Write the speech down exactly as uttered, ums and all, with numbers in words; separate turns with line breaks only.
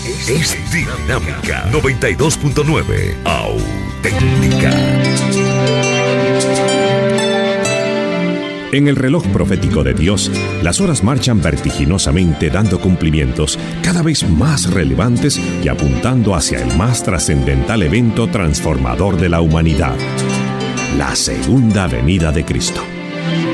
es Dinámica noventa y dos punto nueve, auténtica.
En el reloj profético de Dios, las horas marchan vertiginosamente dando cumplimientos cada vez más relevantes y apuntando hacia el más trascendental evento transformador de la humanidad, la segunda venida de Cristo.